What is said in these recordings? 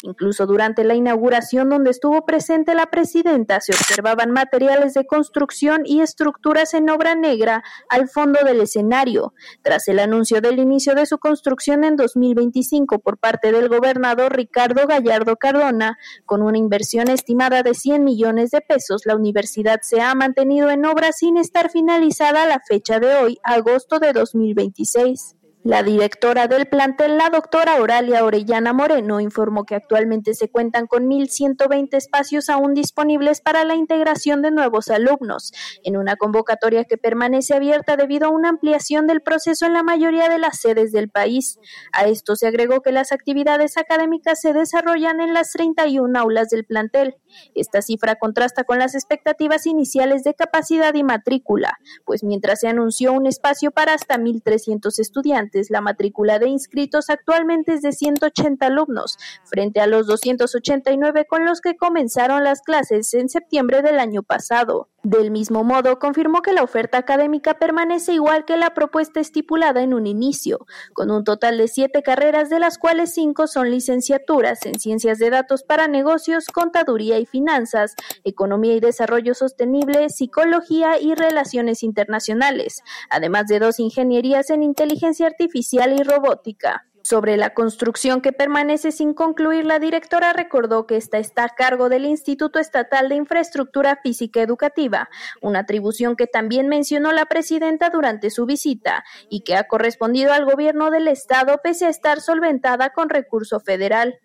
Incluso durante la inauguración, donde estuvo presente la presidenta, se observaban materiales de construcción y estructuras en obra negra al fondo del escenario. Tras el anuncio del inicio de su construcción en 2025 por parte del gobernador Ricardo Gallardo Cardona, con una inversión estimada de 100 millones de pesos, la universidad se ha mantenido en obra sin estar finalizada a la fecha de hoy, agosto de 2026. La directora del plantel, la doctora Oralia Orellana Moreno, informó que actualmente se cuentan con 1,120 espacios aún disponibles para la integración de nuevos alumnos, en una convocatoria que permanece abierta debido a una ampliación del proceso en la mayoría de las sedes del país. A esto se agregó que las actividades académicas se desarrollan en las 31 aulas del plantel. Esta cifra contrasta con las expectativas iniciales de capacidad y matrícula, pues mientras se anunció un espacio para hasta 1,300 estudiantes, la matrícula de inscritos actualmente es de 180 alumnos, frente a los 289 con los que comenzaron las clases en septiembre del año pasado. Del mismo modo, confirmó que la oferta académica permanece igual que la propuesta estipulada en un inicio, con un total de 7 carreras, de las cuales 5 son licenciaturas en Ciencias de Datos para Negocios, Contaduría y Finanzas, Economía y Desarrollo Sostenible, Psicología y Relaciones Internacionales, además de 2 ingenierías en Inteligencia Artificial y Robótica. Sobre la construcción que permanece sin concluir, la directora recordó que esta está a cargo del Instituto Estatal de Infraestructura Física Educativa, una atribución que también mencionó la presidenta durante su visita y que ha correspondido al gobierno del estado pese a estar solventada con recurso federal.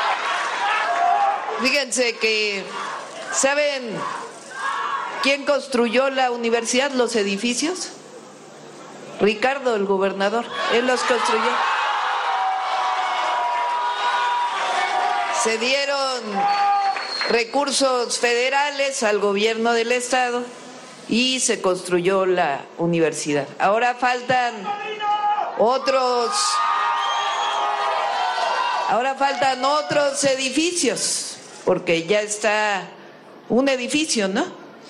Fíjense que, ¿saben quién construyó la universidad, los edificios? Ricardo, el gobernador, él los construyó. Se dieron recursos federales al gobierno del estado y se construyó la universidad. Ahora faltan otros edificios, porque ya está un edificio, ¿no?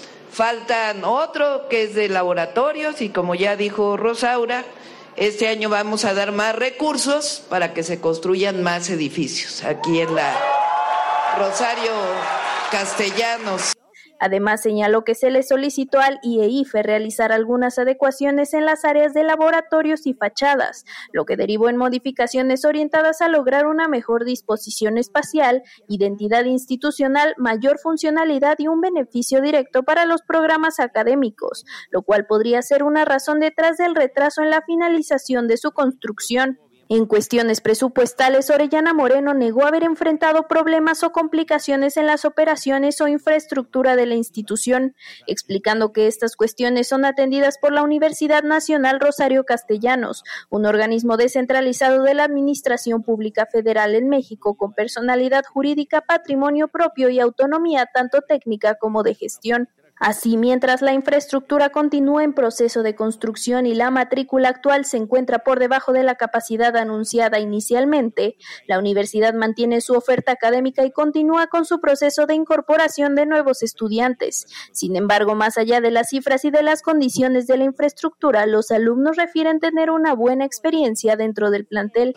Faltan otro que es de laboratorios y, como ya dijo Rosaura, este año vamos a dar más recursos para que se construyan más edificios aquí en la Rosario Castellanos. Además, señaló que se le solicitó al IEIFE realizar algunas adecuaciones en las áreas de laboratorios y fachadas, lo que derivó en modificaciones orientadas a lograr una mejor disposición espacial, identidad institucional, mayor funcionalidad y un beneficio directo para los programas académicos, lo cual podría ser una razón detrás del retraso en la finalización de su construcción. En cuestiones presupuestales, Orellana Moreno negó haber enfrentado problemas o complicaciones en las operaciones o infraestructura de la institución, explicando que estas cuestiones son atendidas por la Universidad Nacional Rosario Castellanos, un organismo descentralizado de la Administración Pública Federal en México con personalidad jurídica, patrimonio propio y autonomía tanto técnica como de gestión. Así, mientras la infraestructura continúa en proceso de construcción y la matrícula actual se encuentra por debajo de la capacidad anunciada inicialmente, la universidad mantiene su oferta académica y continúa con su proceso de incorporación de nuevos estudiantes. Sin embargo, más allá de las cifras y de las condiciones de la infraestructura, los alumnos refieren tener una buena experiencia dentro del plantel.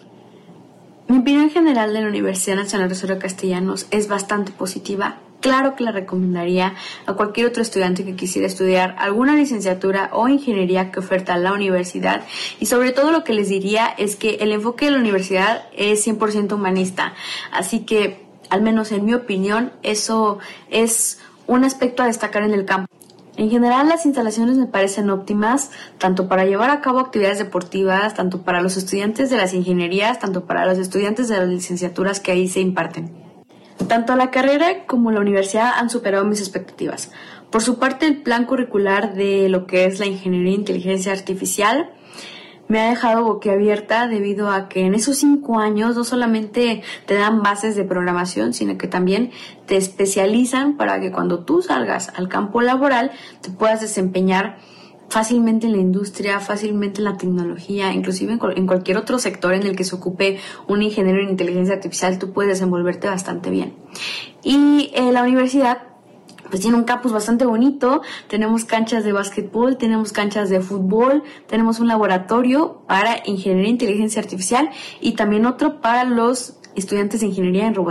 Mi opinión general de la Universidad Nacional Rosario Castellanos es bastante positiva. Claro que la recomendaría a cualquier otro estudiante que quisiera estudiar alguna licenciatura o ingeniería que oferta la universidad, y sobre todo lo que les diría es que el enfoque de la universidad es 100% humanista, así que al menos en mi opinión eso es un aspecto a destacar en el campo. En general, las instalaciones me parecen óptimas, tanto para llevar a cabo actividades deportivas, tanto para los estudiantes de las ingenierías, tanto para los estudiantes de las licenciaturas que ahí se imparten. Tanto la carrera como la universidad han superado mis expectativas. Por su parte, el plan curricular de lo que es la ingeniería e inteligencia artificial me ha dejado boquiabierta debido a que en esos 5 años no solamente te dan bases de programación, sino que también te especializan para que cuando tú salgas al campo laboral te puedas desempeñar fácilmente en la industria, fácilmente en la tecnología, inclusive en cualquier otro sector en el que se ocupe un ingeniero en inteligencia artificial, tú puedes desenvolverte bastante bien. Y la universidad pues tiene un campus bastante bonito, tenemos canchas de básquetbol, tenemos canchas de fútbol, tenemos un laboratorio para ingeniería e inteligencia artificial y también otro para los estudiantes de ingeniería en robótica.